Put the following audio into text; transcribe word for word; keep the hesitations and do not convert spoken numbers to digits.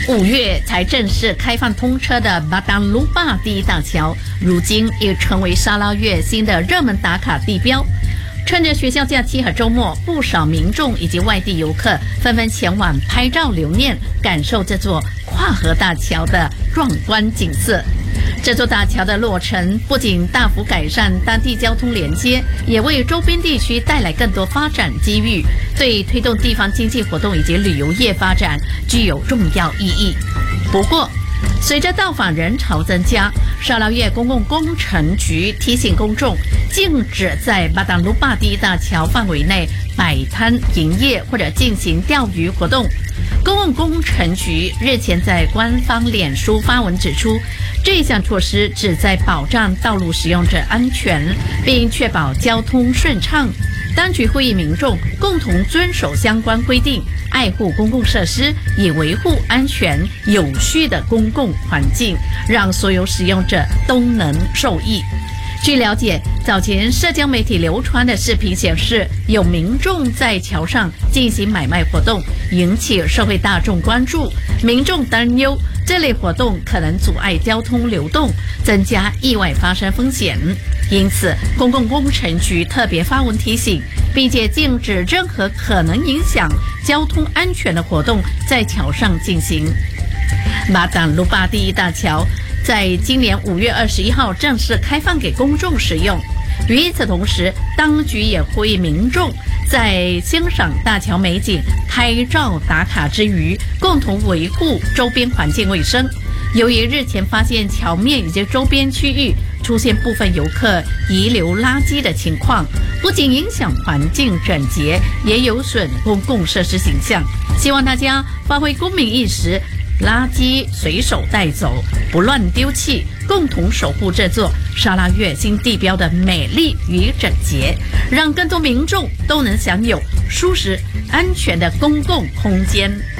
五月才正式开放通车的巴达鲁巴第一大桥，如今也成为沙拉越新的热门打卡地标。趁着学校假期和周末，不少民众以及外地游客纷纷前往拍照留念，感受这座跨河大桥的壮观景色。这座大桥的落成不仅大幅改善当地交通连接，也为周边地区带来更多发展机遇，对推动地方经济活动以及旅游业发展具有重要意义。不过，随着到访人潮增加，沙捞越公共工程局提醒公众，禁止在巴达鲁巴第一大桥范围内摆摊营业或者进行钓鱼活动。公共工程局日前在官方脸书发文指出，这项措施旨在保障道路使用者安全，并确保交通顺畅。当局呼吁民众共同遵守相关规定，爱护公共设施，以维护安全有序的公共环境，让所有使用者都能受益。据了解，早前社交媒体流传的视频显示，有民众在桥上进行买卖活动，引起社会大众关注。民众担忧这类活动可能阻碍交通流动，增加意外发生风险。因此，公共工程局特别发文提醒，并且禁止任何可能影响交通安全的活动在桥上进行。巴达鲁巴第一大桥在今年五月二十一号正式开放给公众使用。与此同时，当局也呼吁民众在欣赏大桥美景、拍照打卡之余，共同维护周边环境卫生。由于日前发现桥面以及周边区域出现部分游客遗留垃圾的情况，不仅影响环境整洁，也有损公共设施形象。希望大家发挥公民意识，垃圾随手带走，不乱丢弃，共同守护这座沙拉越新地标的美丽与整洁，让更多民众都能享有舒适安全的公共空间。